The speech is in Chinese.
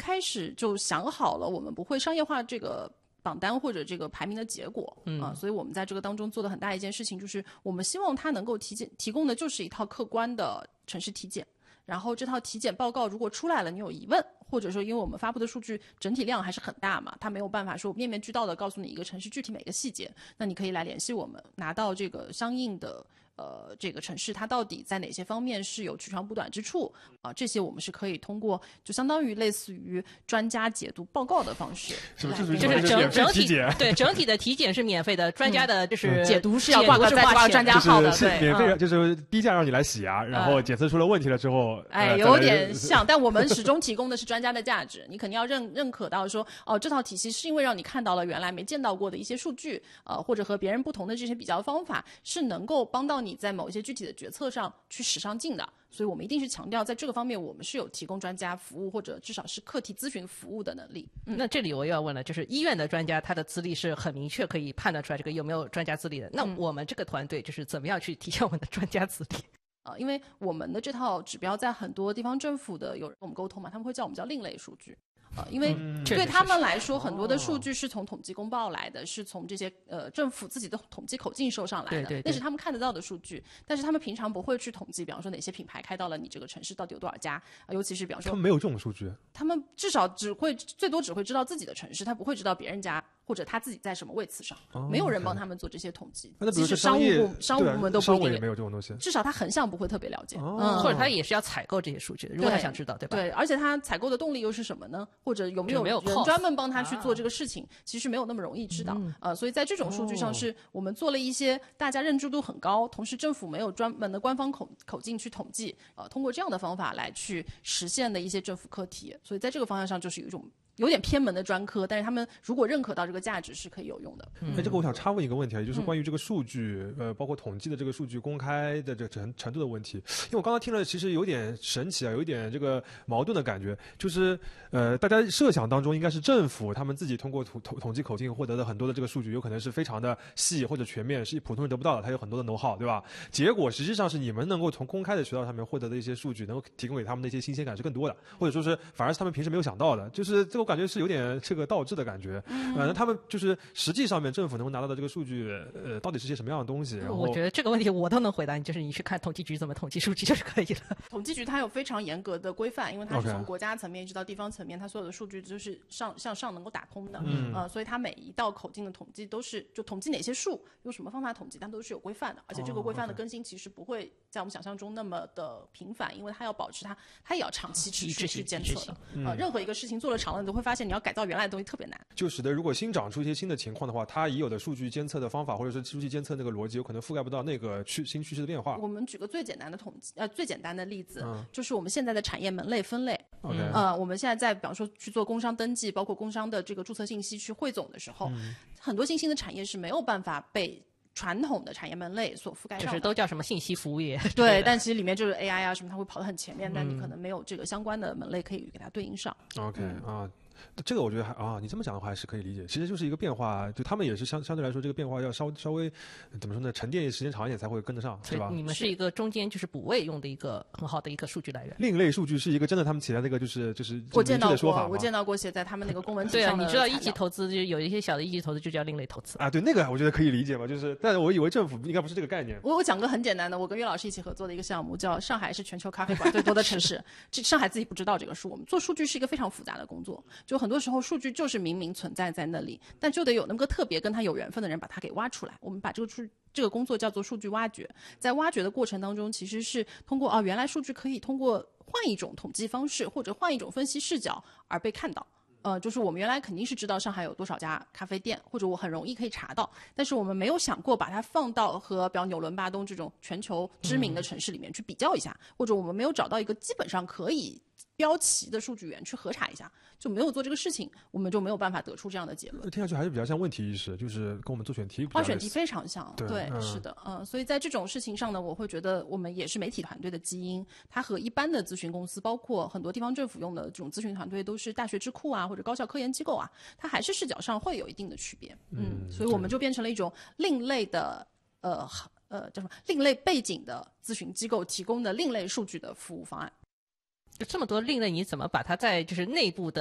开始就想好了，我们不会商业化这个榜单或者这个排名的结果所以我们在这个当中做的很大一件事情就是我们希望它能够提供的就是一套客观的城市体检，然后这套体检报告如果出来了你有疑问，或者说因为我们发布的数据整体量还是很大嘛，它没有办法说面面俱到的告诉你一个城市具体每个细节，那你可以来联系我们，拿到这个相应的这个城市它到底在哪些方面是有取长补短之处这些我们是可以通过就相当于类似于专家解读报告的方式， 就是整体的体检是免费的，专家的就是解读是要挂专家号的， 是免费，就是低价让你来洗牙，然后检测出了问题了之后， 有点像，但我们始终提供的是专家的价值，你肯定要认可到说这套体系是因为让你看到了原来没见到过的一些数据或者和别人不同的这些比较方法，是能够帮到你在某一些具体的决策上去使上劲的，所以我们一定是强调在这个方面我们是有提供专家服务或者至少是课题咨询服务的能力那这里我又要问了，就是医院的专家他的资历是很明确可以判断出来这个有没有专家资历的，那我们这个团队就是怎么样去体现我们的专家资历因为我们的这套指标在很多地方政府的有人跟我们沟通嘛，他们会叫我们叫另类数据因为对他们来说很多的数据是从统计公报来的，是从这些政府自己的统计口径收上来的，那是他们看得到的数据，但是他们平常不会去统计比方说哪些品牌开到了你这个城市到底有多少家尤其是比方说他们没有这种数据， 他们至少最多只会知道自己的城市，他不会知道别人家或者他自己在什么位次上没有人帮他们做这些统计， 那比如说商务部门都不一定也没有这种东西， 至少他横向不会特别了解或者他也是要采购这些数据的，如果他想知道对吧？ 对，而且他采购的动力又是什么呢？或者有没有人专门帮他去做这个事情其实没有那么容易知道所以在这种数据上是我们做了一些大家认知度很高，同时政府没有专门的官方口径去统计通过这样的方法来去实现的一些政府课题，所以在这个方向上就是有一种有点偏门的专科，但是他们如果认可到这个价值是可以有用的。 这个我想插问一个问题就是关于这个数据包括统计的这个数据公开的这个程度的问题，因为我刚刚听了其实有点神奇有一点这个矛盾的感觉，就是大家设想当中应该是政府他们自己通过统计口径获得的很多的这个数据有可能是非常的细或者全面，是普通人得不到的，它有很多的know how对吧？结果实际上是你们能够从公开的渠道上面获得的一些数据能够提供给他们的一些新鲜感是更多的，或者说是反而是他们平时没有想到的，就是这个我感觉是有点这个倒置的感觉那他们就是实际上面政府能够拿到的这个数据到底是些什么样的东西？然后我觉得这个问题我都能回答你，就是你去看统计局怎么统计数据就是可以了。 统计局它有非常严格的规范，因为它是从国家层面一直到地方层面，它所有的数据就是向上能够打通的所以它每一道口径的统计都是就统计哪些数用什么方法统计，它都是有规范的，而且这个规范的更新其实不会在我们想象中那么的频繁，因为它要保持它也要长期持续去监测的任何一个事情做了长了你都会发现你要改造原来的东西特别难， 就使得如果新长出一些新的情况的话，它已有的数据监测的方法或者是数据监测那个逻辑有可能覆盖不到那个新趋势的变化。 我们举个最简单的最简单的例子就是我们现在的产业门类分类我们现在在比方说去做工商登记，包括工商的这个注册信息去汇总的时候很多新兴的产业是没有办法被传统的产业门类所覆盖上的， 就是都叫什么信息服务业对但其实里面就是 AI 什么它会跑得很前面但你可能没有这个相关的门类可以给它对应上 OK 这个我觉得你这么讲的话还是可以理解，其实就是一个变化，就他们也是相对来说这个变化要稍微怎么说呢，沉淀时间长一点才会跟得上，是吧？ 你们是一个中间就是补位用的一个很好的一个数据来源。 另类数据是一个真的他们起来那个就是我见到过， 我见到过写在他们那个公文体上的对你知道一级投资就有一些小的一级投资就叫另类投资对那个我觉得可以理解嘛，但是我以为政府应该不是这个概念。 我讲个很简单的，我跟岳老师一起合作的一个项目叫上海是全球咖啡馆最多的城市上海自己不知道这个数，我们做数据是一个非常复杂的工作，就很多时候数据就是明明存在在那里，但就得有那么个特别跟他有缘分的人把它给挖出来，我们把这个工作叫做数据挖掘，在挖掘的过程当中其实是通过原来数据可以通过换一种统计方式或者换一种分析视角而被看到就是我们原来肯定是知道上海有多少家咖啡店，或者我很容易可以查到，但是我们没有想过把它放到和比如纽伦巴东这种全球知名的城市里面去比较一下或者我们没有找到一个基本上可以标齐的数据源去核查一下，就没有做这个事情，我们就没有办法得出这样的结论。 听下去还是比较像问题意识，就是跟我们做选题画选题非常像， 对是的所以在这种事情上呢，我会觉得我们也是媒体团队的基因，它和一般的咨询公司包括很多地方政府用的这种咨询团队都是大学智库或者高校科研机构它还是视角上会有一定的区别所以我们就变成了一种另类的叫什么另类背景的咨询机构提供的另类数据的服务方案。 就这么多另类，你怎么把它在就是内部的